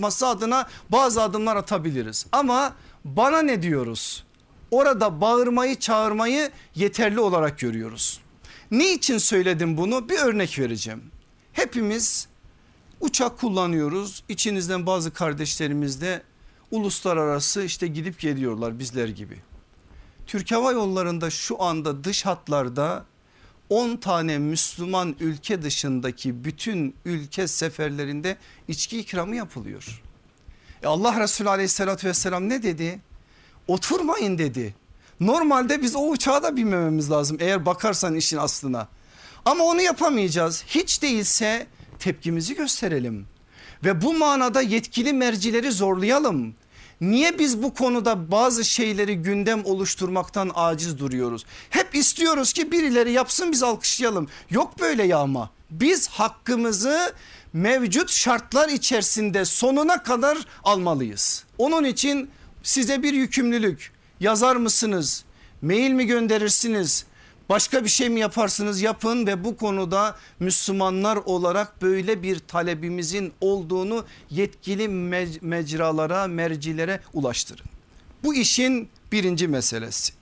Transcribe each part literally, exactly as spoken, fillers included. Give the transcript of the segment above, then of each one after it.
artması adına bazı adımlar atabiliriz. Ama bana ne diyoruz? Orada bağırmayı, çağırmayı yeterli olarak görüyoruz. Niçin söyledim bunu? Bir örnek vereceğim. Hepimiz uçak kullanıyoruz. İçinizden bazı kardeşlerimiz de uluslararası işte gidip geliyorlar bizler gibi. Türk Hava Yolları'nda şu anda dış hatlarda on tane Müslüman ülke dışındaki bütün ülke seferlerinde içki ikramı yapılıyor. E Allah Resulü aleyhissalatü vesselam ne dedi? Oturmayın dedi. Normalde biz o uçağa da binmememiz lazım eğer bakarsan işin aslına. Ama onu yapamayacağız. Hiç değilse tepkimizi gösterelim. Ve bu manada yetkili mercileri zorlayalım. Niye biz bu konuda bazı şeyleri gündem oluşturmaktan aciz duruyoruz? Hep istiyoruz ki birileri yapsın biz alkışlayalım. Yok böyle yağma. Biz hakkımızı mevcut şartlar içerisinde sonuna kadar almalıyız. Onun için size bir yükümlülük. Yazar mısınız? Mail mi gönderirsiniz? Başka bir şey mi yaparsınız? Yapın ve bu konuda Müslümanlar olarak böyle bir talebimizin olduğunu yetkili mecralara, mercilere ulaştırın. Bu işin birinci meselesi.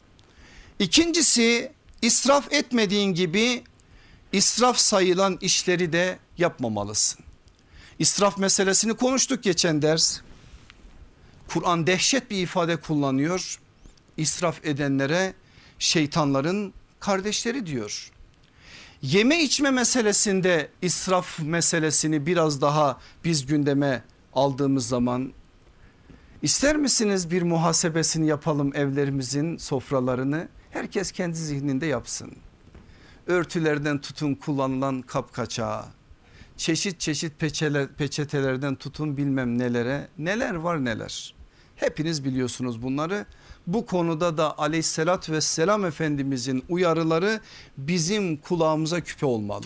İkincisi, israf etmediğin gibi israf sayılan işleri de yapmamalısın. İsraf meselesini konuştuk geçen ders. Kur'an dehşet bir ifade kullanıyor. İsraf edenlere şeytanların kardeşleri diyor. Yeme içme meselesinde israf meselesini biraz daha biz gündeme aldığımız zaman ister misiniz bir muhasebesini yapalım evlerimizin sofralarını? Herkes kendi zihninde yapsın. Örtülerden tutun kullanılan kapkaçağa, çeşit çeşit peçeler, peçetelerden tutun bilmem nelere, neler var neler. Hepiniz biliyorsunuz bunları. Bu konuda da aleyhissalatü vesselam Efendimizin uyarıları bizim kulağımıza küpe olmalı.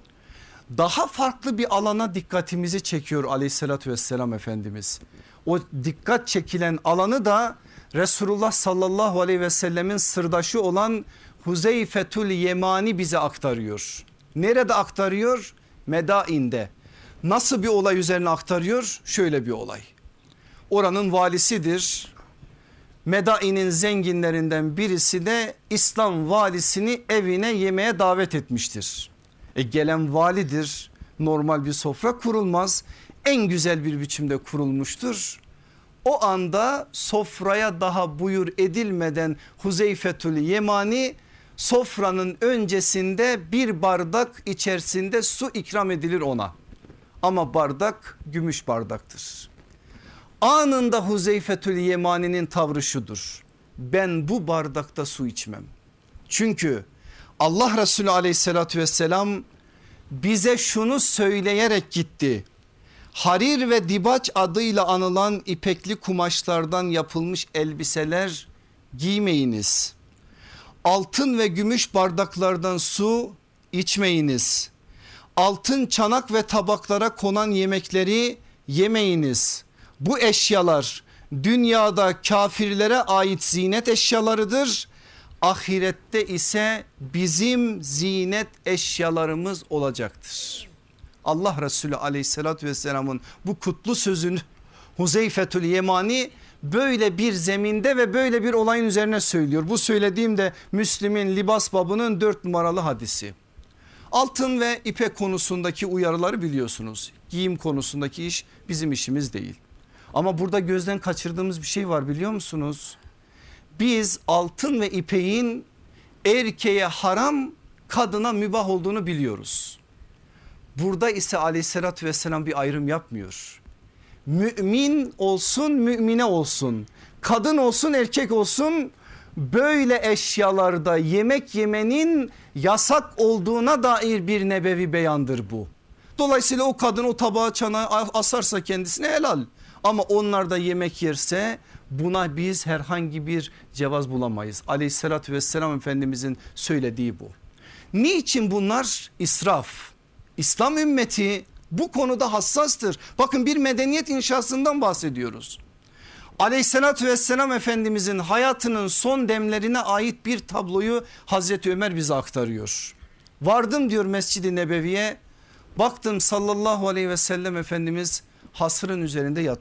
Daha farklı bir alana dikkatimizi çekiyor aleyhissalatü vesselam Efendimiz. O dikkat çekilen alanı da Resulullah sallallahu aleyhi ve sellemin sırdaşı olan Huzeyfetül Yemani bize aktarıyor. Nerede aktarıyor? Medain'de. Nasıl bir olay üzerine aktarıyor? Şöyle bir olay. Oranın valisidir. Medain'in zenginlerinden birisi de İslam valisini evine yemeğe davet etmiştir. E gelen validir, normal bir sofra kurulmaz, en güzel bir biçimde kurulmuştur. O anda sofraya daha buyur edilmeden Huzeyfetül Yemani sofranın öncesinde bir bardak içerisinde su ikram edilir ona. Ama bardak gümüş bardaktır. Anında Huzeyfetül Yemani'nin tavrı şudur: ben bu bardakta su içmem. Çünkü Allah Resulü aleyhissalatü vesselam bize şunu söyleyerek gitti: harir ve dibaç adıyla anılan ipekli kumaşlardan yapılmış elbiseler giymeyiniz. Altın ve gümüş bardaklardan su içmeyiniz. Altın çanak ve tabaklara konan yemekleri yemeyiniz. Bu eşyalar dünyada kafirlere ait zinet eşyalarıdır. Ahirette ise bizim zinet eşyalarımız olacaktır. Allah Resulü aleyhissalatü vesselamın bu kutlu sözünü Huzeyfetül Yemani böyle bir zeminde ve böyle bir olayın üzerine söylüyor. Bu söylediğim de Müslim'in libas babının dört numaralı hadisi. Altın ve ipek konusundaki uyarıları biliyorsunuz. Giyim konusundaki iş bizim işimiz değil. Ama burada gözden kaçırdığımız bir şey var, biliyor musunuz? Biz altın ve ipeğin erkeğe haram, kadına mübah olduğunu biliyoruz. Burada ise aleyhissalatü vesselam bir ayrım yapmıyor. Mümin olsun, mümine olsun, kadın olsun, erkek olsun, böyle eşyalarda yemek yemenin yasak olduğuna dair bir nebevi beyandır bu. Dolayısıyla o kadın o tabağı çanağı asarsa kendisine helal. Ama onlar da yemek yerse buna biz herhangi bir cevaz bulamayız. Aleyhissalatü vesselam Efendimizin söylediği bu. Niçin bunlar? İsraf. İslam ümmeti bu konuda hassastır. Bakın, bir medeniyet inşasından bahsediyoruz. Aleyhissalatü vesselam Efendimizin hayatının son demlerine ait bir tabloyu Hazreti Ömer bize aktarıyor. Vardım diyor Mescid-i Nebevi'ye, baktım sallallahu aleyhi ve sellem Efendimiz hasırın üzerinde yatıyor.